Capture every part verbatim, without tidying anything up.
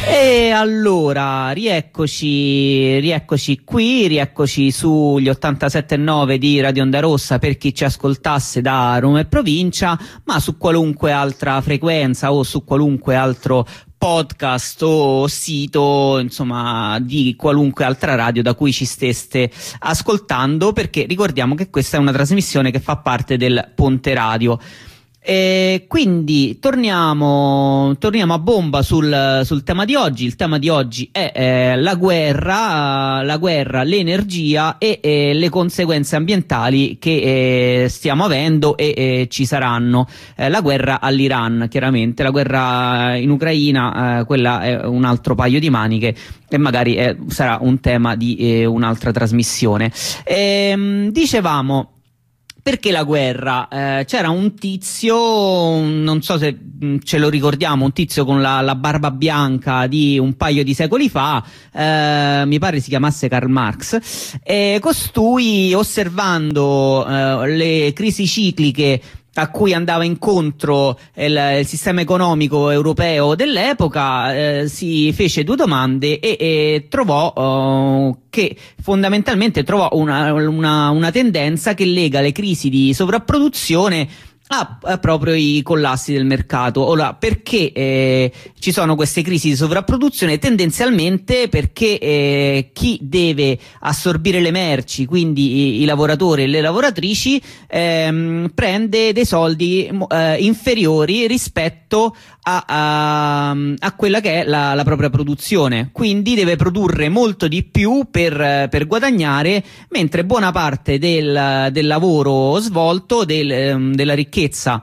E allora, rieccoci, rieccoci qui, rieccoci sugli ottantasette e nove di Radio Onda Rossa per chi ci ascoltasse da Roma e provincia, ma su qualunque altra frequenza o su qualunque altro podcast o sito, insomma, di qualunque altra radio da cui ci steste ascoltando, perché ricordiamo che questa è una trasmissione che fa parte del Ponte Radio. E quindi torniamo, torniamo a bomba sul, sul tema di oggi. Il tema di oggi è eh, la guerra, la guerra, l'energia e eh, le conseguenze ambientali che eh, stiamo avendo e eh, ci saranno. Eh, la guerra all'Iran, chiaramente, la guerra in Ucraina, eh, quella è un altro paio di maniche e magari eh, sarà un tema di eh, un'altra trasmissione. E, dicevamo, perché la guerra? Eh, c'era un tizio, non so se mh, ce lo ricordiamo, un tizio con la, la barba bianca di un paio di secoli fa, eh, mi pare si chiamasse Karl Marx, e costui, osservando eh, le crisi cicliche a cui andava incontro il, il sistema economico europeo dell'epoca, eh, si fece due domande e, e trovò uh, che fondamentalmente trovò una, una, una tendenza che lega le crisi di sovrapproduzione a, a proprio i collassi del mercato. Ora, perché eh, ci sono queste crisi di sovrapproduzione? Tendenzialmente perché eh, chi deve assorbire le merci, quindi i, i lavoratori e le lavoratrici, ehm, prende dei soldi eh, inferiori rispetto a, a, a quella che è la, la propria produzione, quindi deve produrre molto di più per, per guadagnare, mentre buona parte del, del lavoro svolto, del, della ricchezza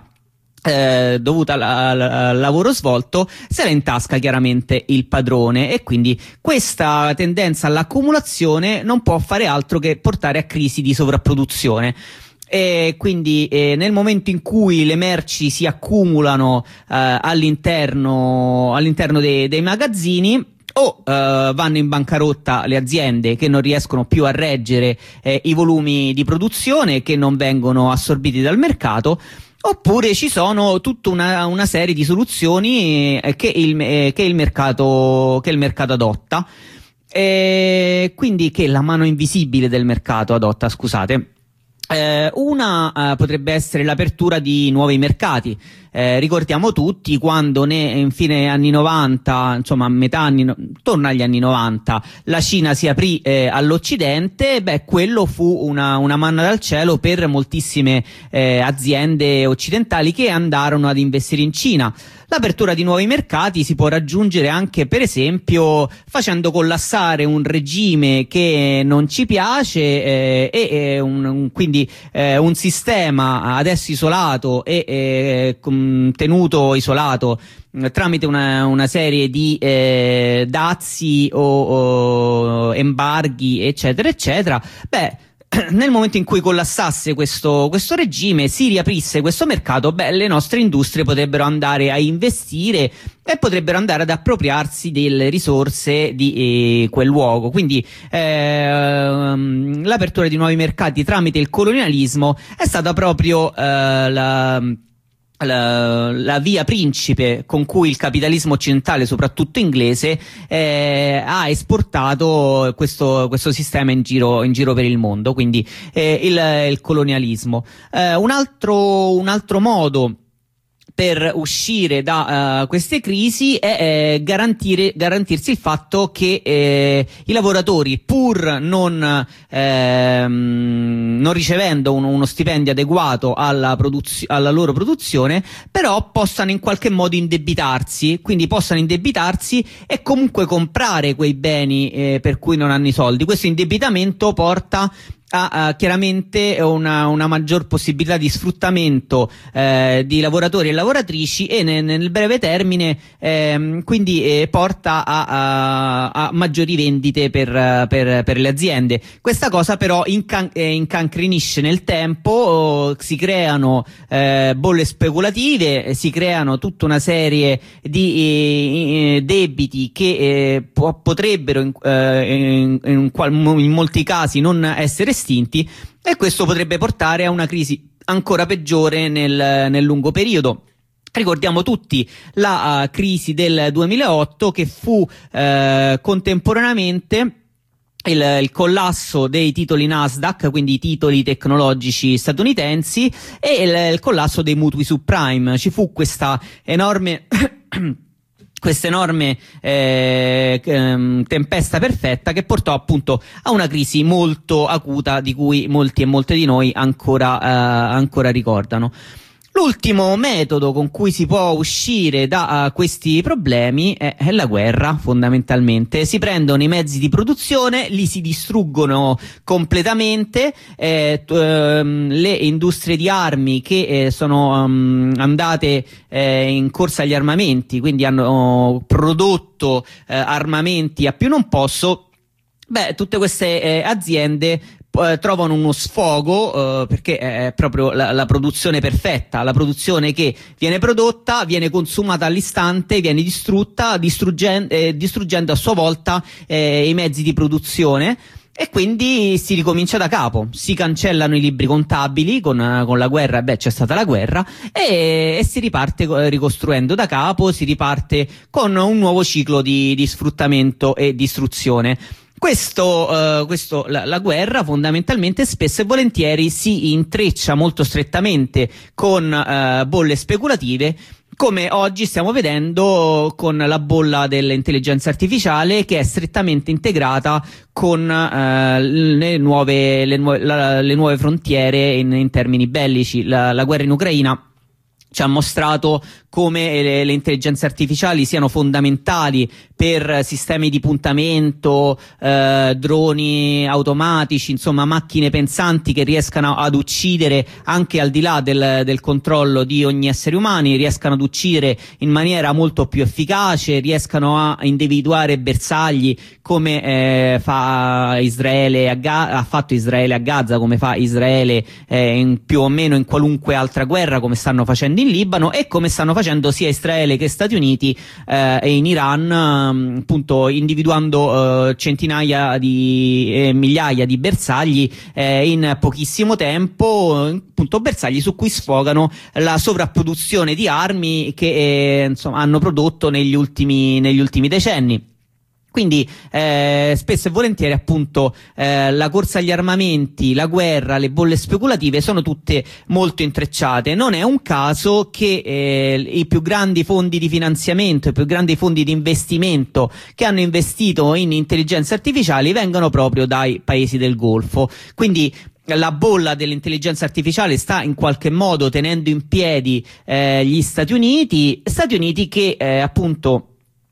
Eh, dovuta al lavoro svolto, se la in tasca chiaramente il padrone, e quindi questa tendenza all'accumulazione non può fare altro che portare a crisi di sovrapproduzione. E quindi eh, nel momento in cui le merci si accumulano eh, all'interno all'interno dei, dei magazzini, o eh, vanno in bancarotta le aziende che non riescono più a reggere eh, i volumi di produzione, che non vengono assorbiti dal mercato, oppure ci sono tutta una, una serie di soluzioni eh, che, il, eh, che il mercato che il mercato adotta, e quindi che la mano invisibile del mercato adotta, scusate. Eh, una eh, potrebbe essere l'apertura di nuovi mercati. Eh, ricordiamo tutti quando ne, in fine anni novanta, insomma a metà anni, torno agli anni novanta, la Cina si aprì eh, all'Occidente. Beh, quello fu una, una manna dal cielo per moltissime eh, aziende occidentali che andarono ad investire in Cina. L'apertura di nuovi mercati si può raggiungere anche, per esempio, facendo collassare un regime che non ci piace eh, e eh, un, un, quindi eh, un sistema adesso isolato e eh, tenuto isolato tramite una, una serie di eh, dazi o, o embarghi, eccetera eccetera. Beh, nel momento in cui collassasse questo, questo regime, si riaprisse questo mercato, beh, le nostre industrie potrebbero andare a investire e potrebbero andare ad appropriarsi delle risorse di eh, quel luogo. Quindi ehm, l'apertura di nuovi mercati tramite il colonialismo è stata proprio eh, la La, la via principe con cui il capitalismo occidentale, soprattutto inglese, eh, ha esportato questo, questo sistema in giro, in giro per il mondo, quindi eh, il, il colonialismo. Eh, un altro, un altro modo per uscire da uh, queste crisi è eh, garantire, garantirsi il fatto che eh, i lavoratori, pur non, ehm, non ricevendo un, uno stipendio adeguato alla, alla loro produzione, però possano in qualche modo indebitarsi, quindi possano indebitarsi e comunque comprare quei beni eh, per cui non hanno i soldi. Questo indebitamento porta ha uh, chiaramente una, una maggior possibilità di sfruttamento eh, di lavoratori e lavoratrici, e nel, nel breve termine ehm, quindi eh, porta a, a, a maggiori vendite per, per, per le aziende. Questa cosa però incan eh, incancrenisce nel tempo, oh, si creano eh, bolle speculative, si creano tutta una serie di eh, debiti che eh, po potrebbero in, eh, in, in, in molti casi non essere estinti, e questo potrebbe portare a una crisi ancora peggiore nel, nel lungo periodo. Ricordiamo tutti la uh, crisi del duemilaotto, che fu uh, contemporaneamente Il, il collasso dei titoli Nasdaq, quindi i titoli tecnologici statunitensi, e il, il collasso dei mutui subprime. Ci fu questa enorme questa enorme eh, tempesta perfetta che portò appunto a una crisi molto acuta, di cui molti e molte di noi ancora, eh, ancora ricordano. L'ultimo metodo con cui si può uscire da uh, questi problemi è, è la guerra, fondamentalmente. Si prendono i mezzi di produzione, li si distruggono completamente, eh, t- ehm, le industrie di armi che eh, sono um, andate eh, in corsa agli armamenti, quindi hanno prodotto eh, armamenti a più non posso. Beh, tutte queste eh, aziende trovano uno sfogo, eh, perché è proprio la, la produzione perfetta, la produzione che viene prodotta, viene consumata all'istante, viene distrutta, distruggendo, eh, distruggendo a sua volta eh, i mezzi di produzione. E quindi si ricomincia da capo, si cancellano i libri contabili con, con la guerra, beh c'è stata la guerra, e, e si riparte ricostruendo da capo, si riparte con un nuovo ciclo di, di sfruttamento e distruzione. Questo, uh, questo la, la guerra fondamentalmente spesso e volentieri si intreccia molto strettamente con uh, bolle speculative, come oggi stiamo vedendo con la bolla dell'intelligenza artificiale, che è strettamente integrata con uh, le, nuove, le, nu- la, le nuove frontiere in, in termini bellici. La, la guerra in Ucraina ci ha mostrato come le, le intelligenze artificiali siano fondamentali per sistemi di puntamento, eh, droni automatici, insomma macchine pensanti che riescano ad uccidere anche al di là del, del controllo di ogni essere umano, riescano ad uccidere in maniera molto più efficace, riescano a individuare bersagli come eh, fa Israele a Ga- ha fatto Israele a Gaza, come fa Israele eh, in più o meno in qualunque altra guerra, come stanno facendo in Libano e come stanno facendo sia Israele che Stati Uniti eh, e in Iran, eh, appunto individuando eh, centinaia di eh, migliaia di bersagli eh, in pochissimo tempo, appunto bersagli su cui sfogano la sovrapproduzione di armi che eh, insomma hanno prodotto negli ultimi negli ultimi decenni. Quindi eh, spesso e volentieri appunto eh, la corsa agli armamenti, la guerra, le bolle speculative sono tutte molto intrecciate. Non è un caso che eh, i più grandi fondi di finanziamento, i più grandi fondi di investimento che hanno investito in intelligenze artificiali vengano proprio dai paesi del Golfo. Quindi la bolla dell'intelligenza artificiale sta in qualche modo tenendo in piedi eh, gli Stati Uniti, Stati Uniti che eh, appunto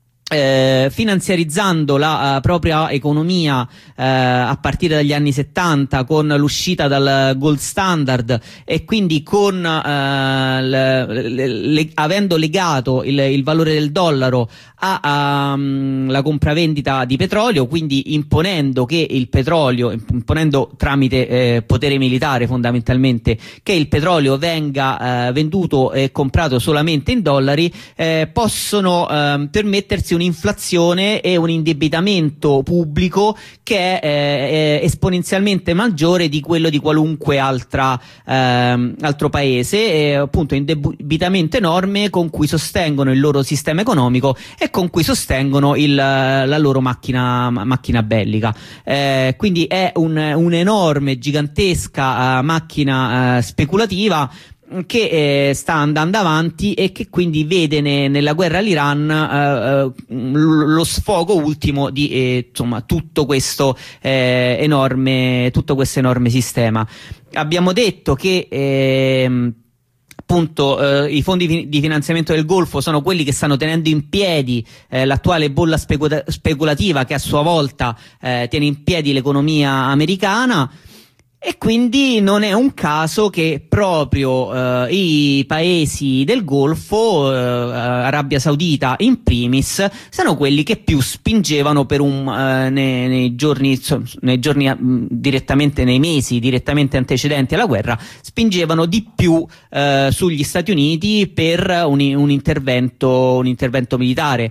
Eh, finanziarizzando la uh, propria economia uh, a partire dagli anni settanta con l'uscita dal gold standard e quindi con uh, le, le, le, avendo legato il, il valore del dollaro a, a um, la compravendita di petrolio, quindi imponendo che il petrolio, imponendo tramite eh, potere militare fondamentalmente che il petrolio venga eh, venduto e comprato solamente in dollari, eh, possono eh, permettersi un'inflazione e un indebitamento pubblico che è, eh, è esponenzialmente maggiore di quello di qualunque altra, eh, altro paese, e appunto indebitamento enorme con cui sostengono il loro sistema economico e con cui sostengono il, la loro macchina, macchina bellica. Eh, quindi è un, un'enorme, gigantesca uh, macchina uh, speculativa che eh, sta andando avanti e che quindi vede ne, nella guerra all'Iran eh, lo sfogo ultimo di eh, insomma tutto questo eh, enorme tutto questo enorme sistema. Abbiamo detto che eh, appunto eh, i fondi fi- di finanziamento del Golfo sono quelli che stanno tenendo in piedi eh, l'attuale bolla specula- speculativa che a sua volta eh, tiene in piedi l'economia americana. E quindi non è un caso che proprio eh, i paesi del Golfo, eh, Arabia Saudita in primis, siano quelli che più spingevano per un eh, nei, nei giorni, insomma, nei giorni mh, direttamente nei mesi direttamente antecedenti alla guerra, spingevano di più eh, sugli Stati Uniti per un, un intervento un intervento militare.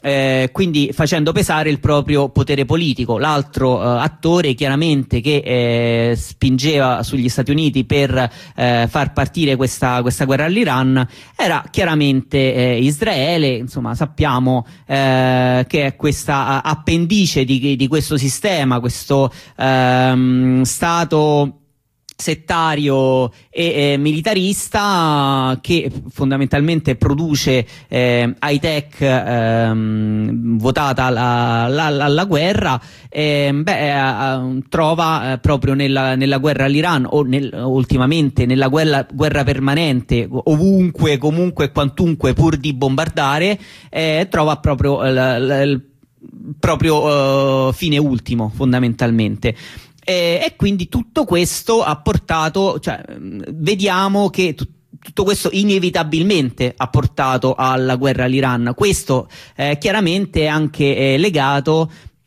Eh, quindi facendo pesare il proprio potere politico. L'altro eh, attore chiaramente che eh, spingeva sugli Stati Uniti per eh, far partire questa, questa guerra all'Iran era chiaramente eh, Israele. Insomma, sappiamo eh, che è questa appendice di, di questo sistema, questo ehm, stato settario e eh, militarista che fondamentalmente produce eh, high-tech ehm, votata alla, alla, alla guerra. eh, beh, eh, trova eh, proprio nella, nella guerra all'Iran o nel, ultimamente nella guerra, guerra permanente, ovunque, comunque e quantunque, pur di bombardare, eh, trova proprio il proprio uh, fine ultimo, fondamentalmente. E, e quindi tutto questo ha portato, cioè, vediamo che t- tutto questo inevitabilmente ha portato alla guerra all'Iran. Questo eh, chiaramente è anche eh, legato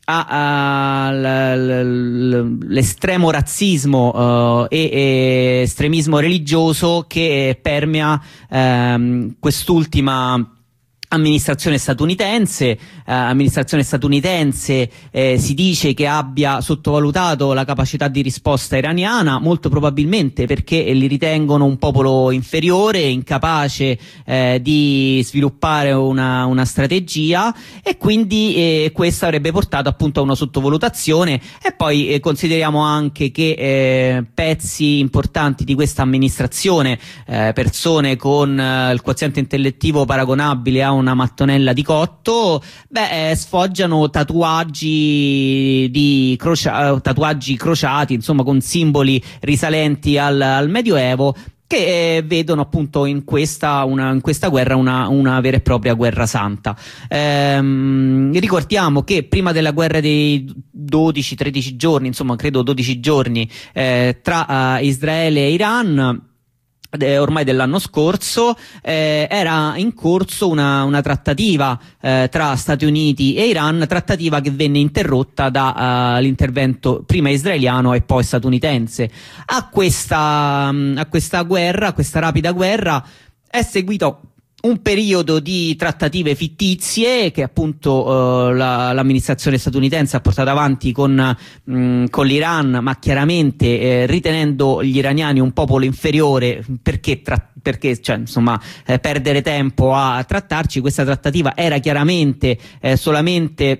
all'estremo razzismo uh, e, e estremismo religioso che permea ehm, quest'ultima amministrazione statunitense. eh, amministrazione statunitense eh, si dice che abbia sottovalutato la capacità di risposta iraniana, molto probabilmente perché li ritengono un popolo inferiore, incapace eh, di sviluppare una, una strategia, e quindi eh, questo avrebbe portato appunto a una sottovalutazione. E poi eh, consideriamo anche che eh, pezzi importanti di questa amministrazione, eh, persone con eh, il quoziente intellettivo paragonabile a una mattonella di cotto, beh, eh, sfoggiano tatuaggi di crocia- tatuaggi crociati, insomma, con simboli risalenti al, al Medioevo, che eh, vedono appunto in questa, una, in questa guerra una, una vera e propria guerra santa. Ehm, ricordiamo che prima della guerra dei dodici tredici giorni, insomma credo dodici giorni, eh, tra uh, Israele e Iran, ormai dell'anno scorso, eh, era in corso una, una trattativa eh, tra Stati Uniti e Iran, trattativa che venne interrotta dall'intervento uh, prima israeliano e poi statunitense. A questa, a questa guerra, a questa rapida guerra, è seguito un periodo di trattative fittizie che appunto eh, la, l'amministrazione statunitense ha portato avanti con, mh, con l'Iran, ma chiaramente eh, ritenendo gli iraniani un popolo inferiore. Perché, tra, perché cioè, insomma, eh, perdere tempo a trattarci? Questa trattativa era chiaramente eh, solamente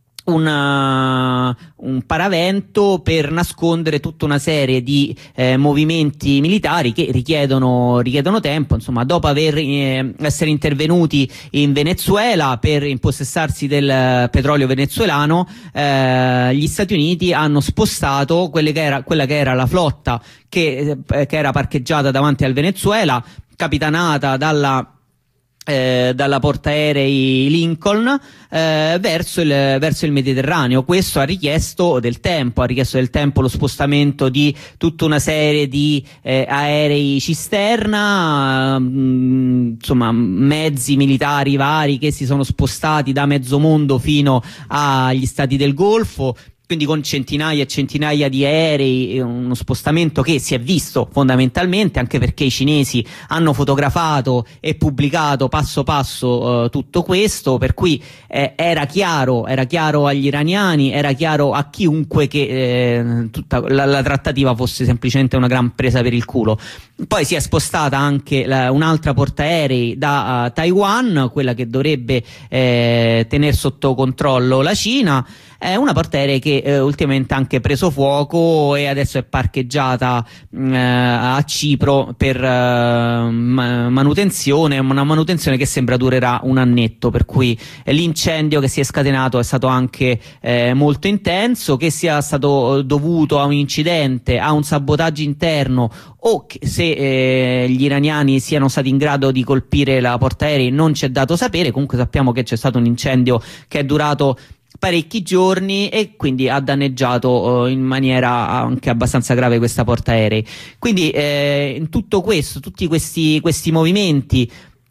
Una, un paravento per nascondere tutta una serie di eh, movimenti militari che richiedono, richiedono tempo. Insomma, dopo aver eh, essere intervenuti in Venezuela per impossessarsi del petrolio venezuelano, eh, gli Stati Uniti hanno spostato quelle che era, quella che era la flotta che, eh, che era parcheggiata davanti al Venezuela, capitanata dalla Eh, dalla portaerei Lincoln, eh, verso, il, verso il Mediterraneo. Questo ha richiesto del tempo, ha richiesto del tempo lo spostamento di tutta una serie di eh, aerei cisterna, mh, insomma mezzi militari vari che si sono spostati da mezzo mondo fino agli stati del Golfo, quindi con centinaia e centinaia di aerei, uno spostamento che si è visto fondamentalmente anche perché i cinesi hanno fotografato e pubblicato passo passo eh, tutto questo, per cui eh, era chiaro, era chiaro agli iraniani, era chiaro a chiunque che eh, tutta la, la trattativa fosse semplicemente una gran presa per il culo. Poi si è spostata anche la, un'altra portaerei da uh, Taiwan, quella che dovrebbe eh, tenere sotto controllo la Cina. È una portaerei che eh, ultimamente ha anche preso fuoco e adesso è parcheggiata eh, a Cipro per eh, manutenzione, una manutenzione che sembra durerà un annetto, per cui eh, l'incendio che si è scatenato è stato anche eh, molto intenso. Che sia stato dovuto a un incidente, a un sabotaggio interno, o che se eh, gli iraniani siano stati in grado di colpire la portaerei non c'è dato sapere. Comunque sappiamo che c'è stato un incendio che è durato parecchi giorni e quindi ha danneggiato eh, in maniera anche abbastanza grave questa portaerei. Quindi eh, in tutto questo, tutti questi, questi movimenti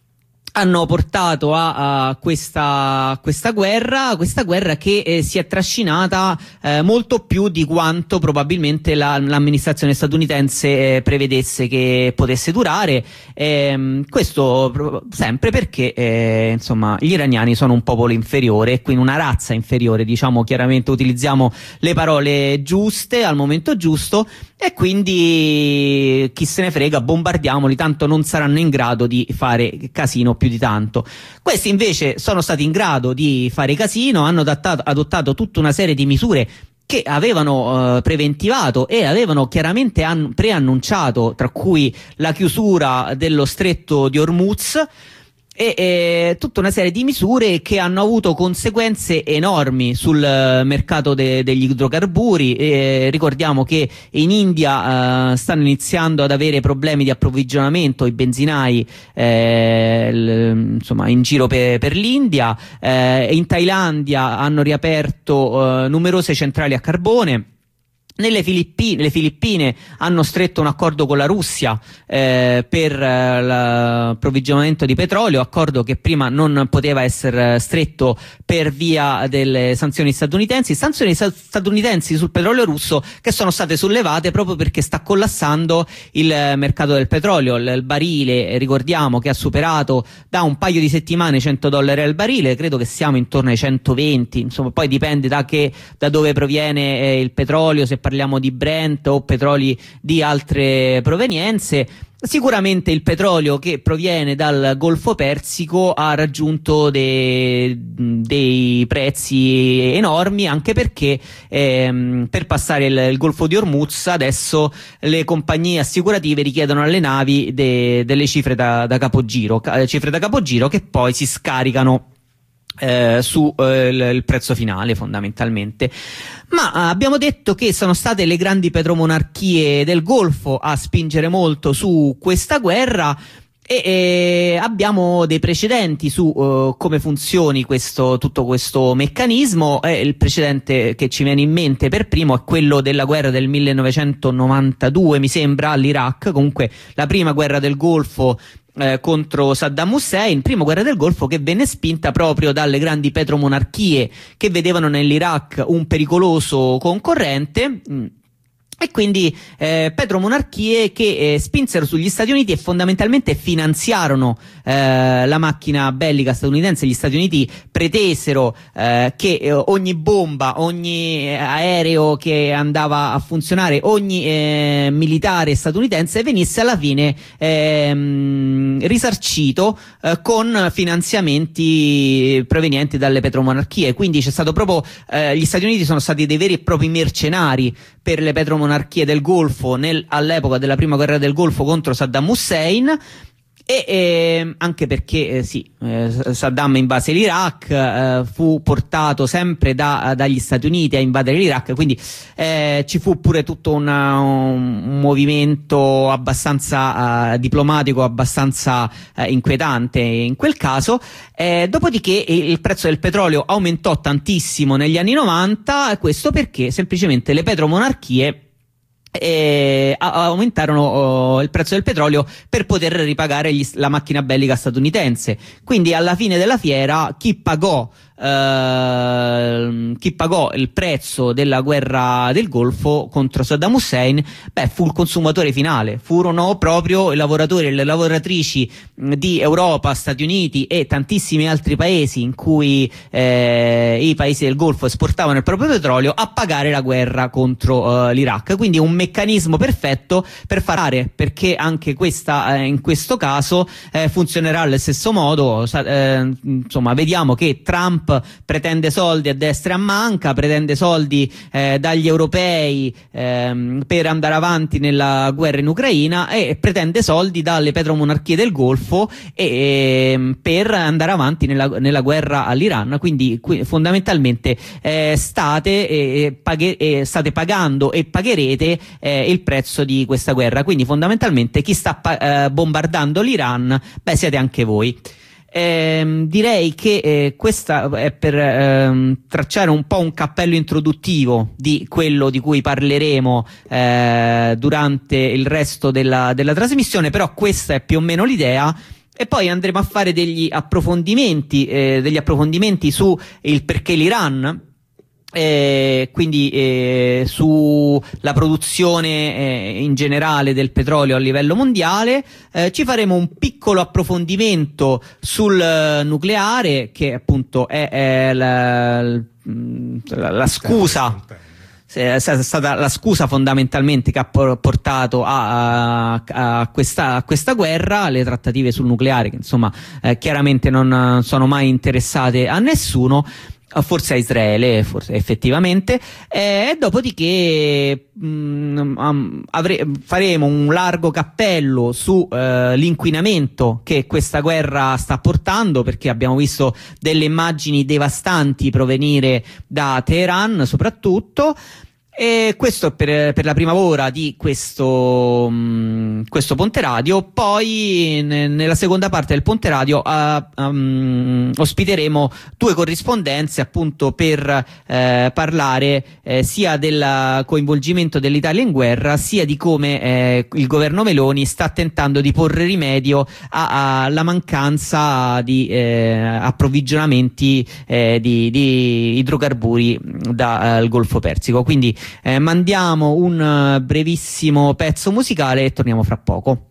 hanno portato a, a questa, questa guerra, questa guerra che eh, si è trascinata eh, molto più di quanto probabilmente la, l'amministrazione statunitense eh, prevedesse che potesse durare. Ehm, questo sempre perché eh, insomma gli iraniani sono un popolo inferiore, quindi una razza inferiore, diciamo chiaramente, utilizziamo le parole giuste al momento giusto, e quindi chi se ne frega, bombardiamoli, tanto non saranno in grado di fare casino più di tanto. Questi invece sono stati in grado di fare casino, hanno adottato, adottato tutta una serie di misure che avevano eh, preventivato e avevano chiaramente an- preannunciato, tra cui la chiusura dello stretto di Hormuz, e eh, tutta una serie di misure che hanno avuto conseguenze enormi sul eh, mercato de- degli idrocarburi. Eh, ricordiamo che in India eh, stanno iniziando ad avere problemi di approvvigionamento i benzinai eh, l- insomma in giro per, per l'India. Eh, in Thailandia hanno riaperto eh, numerose centrali a carbone. Nelle Filippine, le Filippine hanno stretto un accordo con la Russia eh, per eh, l'approvvigionamento di petrolio, accordo che prima non poteva essere stretto per via delle sanzioni statunitensi, sanzioni statunitensi sul petrolio russo che sono state sollevate proprio perché sta collassando il mercato del petrolio. Il, il barile, ricordiamo che ha superato da un paio di settimane cento dollari al barile, credo che siamo intorno ai centoventi, insomma poi dipende da, che, da dove proviene eh, il petrolio, se parliamo di Brent o petroli di altre provenienze. Sicuramente il petrolio che proviene dal Golfo Persico ha raggiunto de, dei prezzi enormi, anche perché ehm, per passare il, il Golfo di Hormuz adesso le compagnie assicurative richiedono alle navi de, delle cifre da, da capogiro, cifre da capogiro che poi si scaricano Eh, su eh, il, il prezzo finale fondamentalmente. Ma eh, abbiamo detto che sono state le grandi petromonarchie del Golfo a spingere molto su questa guerra, e eh, abbiamo dei precedenti su eh, come funzioni questo, tutto questo meccanismo. Eh, il precedente che ci viene in mente per primo è quello della guerra del millenovecentonovantadue, mi sembra, all'Iraq, comunque la prima guerra del Golfo Eh, contro Saddam Hussein, prima guerra del Golfo che venne spinta proprio dalle grandi petromonarchie che vedevano nell'Iraq un pericoloso concorrente. Mm. E quindi eh, petromonarchie che eh, spinsero sugli Stati Uniti e fondamentalmente finanziarono eh, la macchina bellica statunitense. Gli Stati Uniti pretesero eh, che eh, ogni bomba, ogni eh, aereo che andava a funzionare, ogni eh, militare statunitense venisse alla fine ehm, risarcito eh, con finanziamenti provenienti dalle petromonarchie. Quindi c'è stato proprio eh, gli Stati Uniti sono stati dei veri e propri mercenari per le petromonarchie del Golfo nel, all'epoca della prima guerra del Golfo contro Saddam Hussein. E eh, anche perché eh, sì, eh, Saddam invase l'Iraq, eh, fu portato sempre da, dagli Stati Uniti a invadere l'Iraq, quindi eh, ci fu pure tutto una, un movimento abbastanza eh, diplomatico, abbastanza eh, inquietante in quel caso. Eh, dopodiché il prezzo del petrolio aumentò tantissimo negli anni novanta, questo perché semplicemente le petromonarchie E aumentarono oh, il prezzo del petrolio per poter ripagare gli, la macchina bellica statunitense. Quindi alla fine della fiera chi pagò Uh, chi pagò il prezzo della guerra del Golfo contro Saddam Hussein? Beh, fu il consumatore finale, furono proprio i lavoratori e le lavoratrici di Europa, Stati Uniti e tantissimi altri paesi in cui eh, i paesi del Golfo esportavano il proprio petrolio a pagare la guerra contro uh, l'Iraq. Quindi un meccanismo perfetto per fare, perché anche questa eh, in questo caso eh, funzionerà allo stesso modo. Eh, insomma, vediamo che Trump pretende soldi a destra e a manca, pretende soldi eh, dagli europei ehm, per andare avanti nella guerra in Ucraina, e pretende soldi dalle petromonarchie del Golfo e, e, per andare avanti nella, nella guerra all'Iran. Quindi qui, fondamentalmente eh, state, eh, paghe, eh, state pagando e pagherete eh, il prezzo di questa guerra. Quindi fondamentalmente chi sta eh, bombardando l'Iran, beh, siete anche voi. Eh, direi che eh, questa è per ehm, tracciare un po' un cappello introduttivo di quello di cui parleremo eh, durante il resto della, della trasmissione, però questa è più o meno l'idea. e poi andremo a fare degli approfondimenti, eh, degli approfondimenti su il perché l'Iran. Eh, quindi eh, sulla produzione eh, in generale del petrolio a livello mondiale. Eh, ci faremo un piccolo approfondimento sul uh, nucleare, che appunto è, è la, la, la scusa è stata la scusa fondamentalmente che ha portato a, a, a, questa, a questa guerra, le trattative sul nucleare che insomma eh, chiaramente non sono mai interessate a nessuno, forse a Israele, forse effettivamente, e dopodiché mh, avre- faremo un largo cappello su eh, l'inquinamento che questa guerra sta portando, perché abbiamo visto delle immagini devastanti provenire da Teheran soprattutto. E questo è per, per la prima ora di questo, mh, questo Ponte Radio. Poi ne, nella seconda parte del Ponte Radio uh, um, ospiteremo due corrispondenze appunto per eh, parlare eh, sia del coinvolgimento dell'Italia in guerra, sia di come eh, il governo Meloni sta tentando di porre rimedio alla mancanza di eh, approvvigionamenti eh, di, di idrocarburi dal eh, Golfo Persico. Quindi Eh, mandiamo un uh, brevissimo pezzo musicale e torniamo fra poco.